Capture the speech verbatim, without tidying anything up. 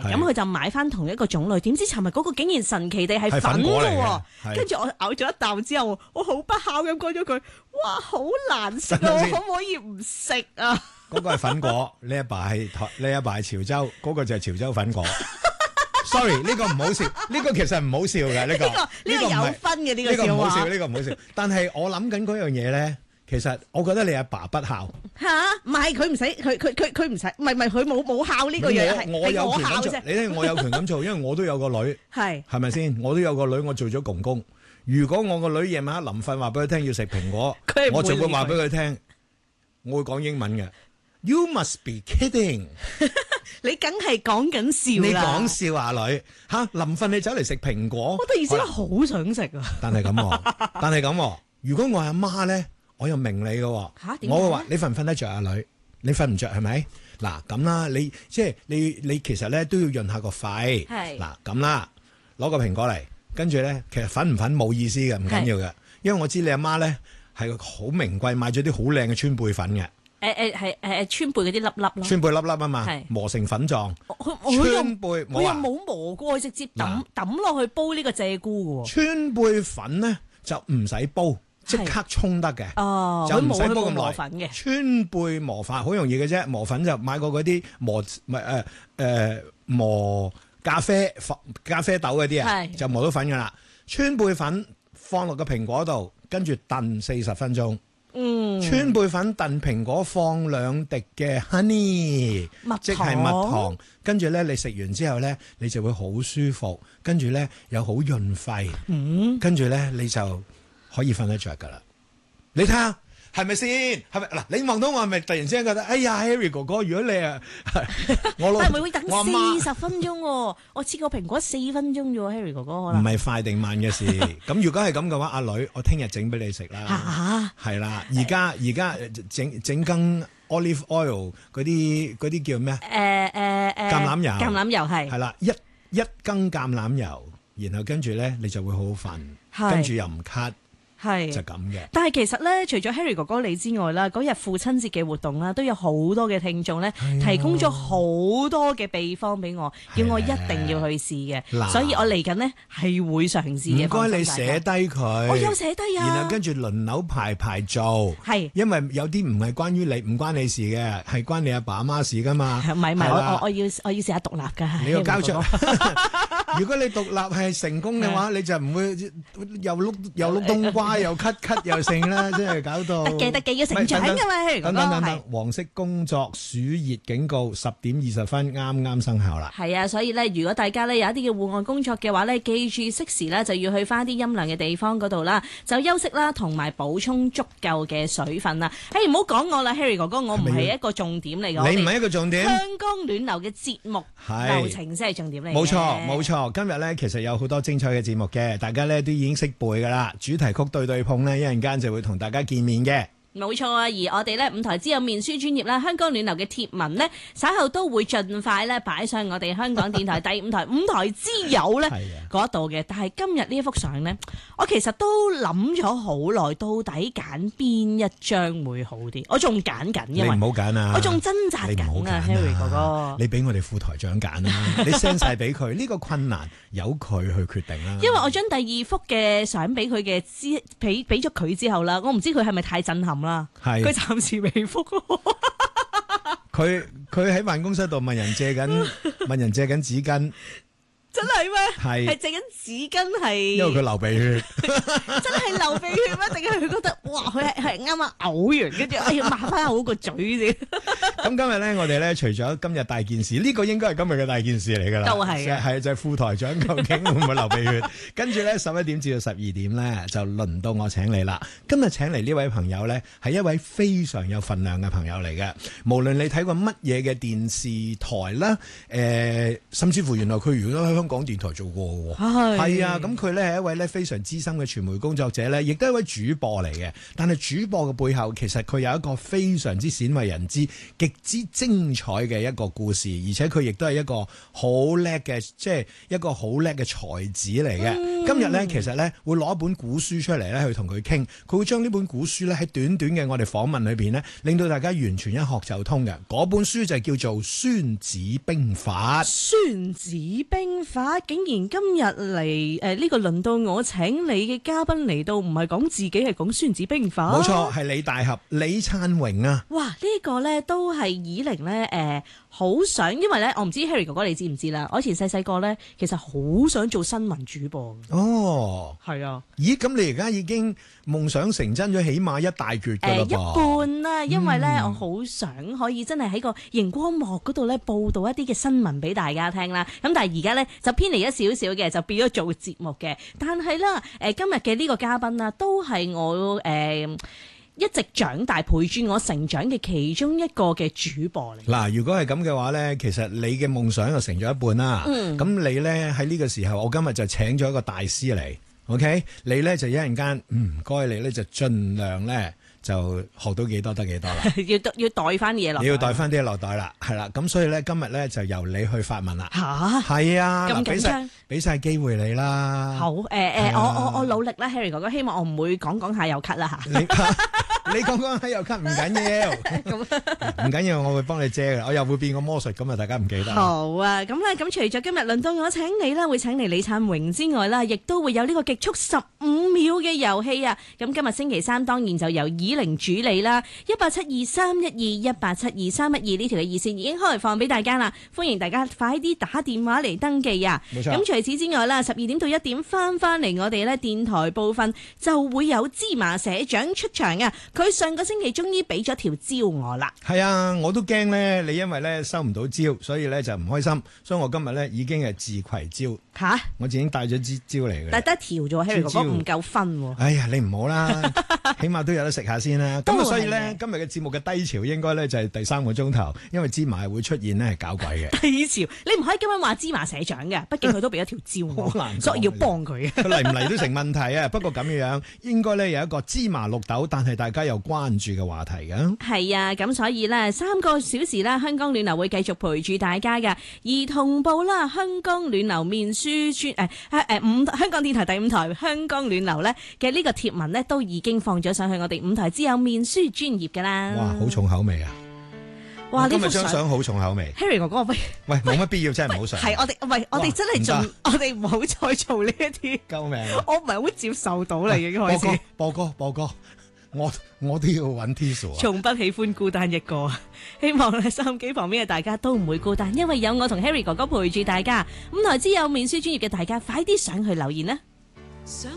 咁佢就買翻同一個種類，點知尋日嗰個竟然神奇地係粉嘅喎，跟住我咬咗一啖之後，我好不孝咁講咗句：哇，好難食啊！我可唔可以唔食啊？ 嗰個係粉果，呢一把係呢一把係潮州，嗰個就係潮州粉果。Sorry， 呢個唔好笑，呢個其實唔好笑嘅呢個，呢個呢個有分嘅呢個笑話。 呢個唔好笑，呢個唔好笑。但係我諗緊嗰樣嘢咧，其實我覺得你阿爸不孝嚇，唔係佢唔使，佢佢佢佢唔使，唔係唔係佢冇冇孝呢個嘢，係我有權咁做。 啫。 你睇我有權咁做，因為我都有個女， 係係咪先？我都有個女，我做咗公公。如果我個女夜晚黑臨瞓話俾佢聽要食蘋果，我就會話俾佢聽，我會講英文嘅。You must be kidding！ 你梗係講緊笑啦！ 你講笑啊女嚇，臨瞓你走嚟食蘋果， 我突然之間好想食啊！ 但係咁，但係咁，如果我阿媽咧，我又明你嘅嚇，我會話你瞓唔瞓得着啊女？你瞓唔着係咪？嗱咁啦，你即係你你其實咧都要潤下個肺。係嗱咁啦，攞個蘋果嚟，跟住咧其實粉唔粉冇意思嘅，唔緊要嘅，因為我知你阿媽咧係好名貴，買咗啲好靚嘅川貝粉嘅。 誒誒係誒川貝嗰啲粒粒咯， 川貝粒粒啊嘛，磨成粉狀。川貝我又冇磨過，直接抌抌落去煲呢個鷓鴣嘅喎。 川貝粉咧就唔使煲，即刻沖得嘅。哦，就唔使煲咁耐。粉嘅川貝磨法好容易嘅啫，磨粉就買過嗰啲磨唔係誒誒磨咖啡咖啡豆嗰啲啊，就磨到粉噶啦。川貝粉放落個蘋果度，跟住燉四十分鐘。嗯，川貝粉燉蘋果放兩滴嘅 honey， 即係蜜糖，跟住咧你食完之後咧，你就會好舒服，跟住咧又好潤肺，嗯，跟住咧你就可以瞓得着噶啦。你睇下係咪先？係咪嗱？你望到我係咪突然之間覺得，哎呀 Harry 哥哥，如果你啊，我但係咪會等四十分鐘喎？我切個蘋果四分鐘啫喎 ，Harry 哥哥可能唔係快定慢嘅事。咁如果係咁嘅話，阿女，我聽日整俾你食啦。嚇，係啦，而家而家整整羹 olive oil 嗰啲嗰啲叫咩啊？誒誒誒，橄欖油， 橄欖油係係啦，一一羹橄欖油，然後跟住咧你就會好好瞓，跟住又唔咳。係就咁嘅，但係其實咧，除咗 Harry 哥哥你之外啦，嗰日父親節嘅活動啦，都有好多嘅聽眾咧，提供咗好多嘅秘方俾我，叫我一定要去試嘅，所以我嚟緊呢係會嘗試嘅。 唔該你寫低佢， 我有寫低啊， 然後跟住輪流排排做，係，因為有啲唔係關於你，唔關你事嘅，係關你阿爸阿媽事噶嘛。唔係唔係，我我我要我要試下獨立噶。 你要交出，如果你獨立係成功嘅話，你就唔會又碌又碌冬瓜。又咳咳又剩啦，真係搞到得嘅得嘅要成長㗎嘛。等等等等，黃色工作暑熱警告，十點二十分啱啱生效啦。係啊，所以咧，如果大家咧有一啲嘅戶外工作嘅話咧，記住適時咧就要去翻啲陰涼嘅地方嗰度啦，就休息啦，同埋補充足夠嘅水分啦。誒，唔好講我啦 ，Harry 哥哥，我唔係一個重點嚟嘅。你唔係一個重點。香江暖流嘅節目流程先係重點嚟嘅。冇錯冇錯，今日咧其實有好多精彩嘅節目嘅，大家咧都已經識背㗎啦，主題曲對對碰咧，一陣間就會同大家見面嘅。冇錯啊，而我哋咧五台之友面書專頁啦，香江暖流嘅貼文呢，稍後都會盡快咧擺上我哋香港電台第五台五台之友咧嗰度嘅。但係今日呢一幅相呢，我其實都諗咗好耐，到底揀邊一張會好啲？我仲揀緊，因為你唔好揀啊！我仲掙扎緊啊 ，Harry 哥哥，你俾我哋副台長揀啦，你 send 晒俾佢，呢個困難由佢去決定啦。因為我將第二幅嘅相俾佢嘅之俾俾咗佢之後啦，我唔知佢係咪太震撼啦。係佢暫時未覆，佢佢喺辦公室度問人借緊問人借緊紙巾。真係咩？係係借緊紙巾係，因為佢流鼻血，真係流鼻血咩？定係佢覺得哇，佢係係啱啱嘔完，跟住哎呀抹翻好個嘴先。咁今日咧，我哋咧除咗今日大件事，呢、這個應該係今日嘅大件事嚟噶啦，都係嘅，係就係、是、副台長究竟會唔會流鼻血？跟住咧十一點至到十二點咧，就輪到我請你啦。今日請嚟呢位朋友咧，係一位非常有份量嘅朋友嚟嘅。無論你睇過乜嘢嘅電視台啦，誒、呃，甚至乎原來佢如果香港電台做過嘅。係係啊，咁佢咧係一位咧非常資深嘅傳媒工作者咧，亦都係一位主播嚟嘅。但係主播嘅背後，其實佢有一個非常之鮮為人知、極之精彩嘅一個故事，而且佢亦都係一個好叻嘅，即係一個好叻嘅才子嚟嘅。嗯、今日咧，其實咧會攞一本古書出嚟咧去同佢傾，佢會將呢本古書咧喺短短嘅我哋訪問裏邊咧，令到大家完全一學就通嘅。嗰本書就叫做《孫子兵法》。 孫子兵法竟然今日嚟誒呢個輪到我請你嘅嘉賓嚟到，唔係講自己，係講孫子兵法。 冇錯，係李大俠李燦榮啊！ 哇，呢、這個咧都係以玲咧誒，好、呃、想，因為咧我唔知 Harry 哥哥你知唔知啦？我以前細細個咧，其實好想做新聞主播。哦，係啊。 咦，咁你而家已經夢想成真咗，起碼一大橛㗎啦噃。誒，一半啦，因為咧、嗯、我好想可以真係喺個熒光幕嗰度咧報道一啲嘅新聞俾大家聽啦。咁但係而家咧就偏離咗少少嘅，就變咗做節目嘅。但係啦，誒今日嘅呢個嘉賓啦，都係我誒。呃一直長大陪住我成長嘅其中一個嘅主播嚟。嗱，如果係咁嘅話咧，其實你嘅夢想就成咗一半啦。嗯，咁你咧喺呢個時候，我今日就請咗一個大師嚟。OK，你咧就一陣間，唔該你咧就盡量咧就學到幾多得幾多啦。 要要袋翻啲嘢落， 你要袋翻啲嘢落袋啦，係啦。咁所以咧今日咧就由你去發問啦。吓哈， 係啊， 咁緊張， 俾晒機會你啦。 好，誒、呃、誒、啊，我我我努力啦 ，Harry 哥哥，希望我唔會講講下又咳啦吓。 你講講喺又咳唔緊要，唔緊要，我會幫你遮嘅，我又會變個魔術咁啊！大家唔記得。好啊，咁咧，咁除咗今日輪到我請你啦，會請嚟李燦榮之外啦，亦都會有呢個極速十五秒嘅遊戲啊！咁今日星期三當然就由以玲主理啦，一八七二三一二一八七二三一二呢條嘅熱線已經開放俾大家啦，歡迎大家快啲打電話嚟登記啊！冇錯。咁除此之外啦，十二點到一點翻翻嚟我哋咧電台部分就會有芝麻社長出場啊！佢上個星期終於俾咗條招我啦。係啊，我都驚咧，你因為咧收唔到招，所以咧就唔開心。所以我今日咧已經係自攜招。吓哈，我已經帶咗支招嚟嘅。 但得一條啫 Harry 哥哥唔夠分。 哎呀，你唔好啦，起碼都有得食下先啦。咁啊，所以咧今日嘅節目嘅低潮應該咧就係第三個鐘頭，因為芝麻係會出現咧係搞鬼嘅。 低潮，你唔可以今日話芝麻社長嘅，畢竟佢都俾咗條招我，所以要幫佢。 佢嚟唔嚟都成問題啊！不過咁樣應該咧有一個芝麻綠豆，但係大家又關注嘅話題嘅。 係啊，咁所以咧三個小時啦，香港暖流會繼續陪住大家嘅。而同步啦，香港暖流面書專誒誒五香港電台第五台香港暖流咧嘅呢個貼文咧都已經放咗上去我哋五台之友面書專頁噶啦。 哇，好重口味啊！哇，呢張相好重口味。 Harry 哥哥，喂喂，冇乜必要真係唔好上。 係我哋喂，我哋真係做，我哋唔好再做呢一啲。 救命！ 我唔係好接受到啦，已經開始。 播歌，播歌。我我都要揾 Tissue 啊！ 從不喜歡孤單一個，希望喺收音機旁邊嘅大家都唔會孤單，因為有我同 Harry 哥哥陪住大家。五台之友面書專頁嘅大家，快啲上去留言啦！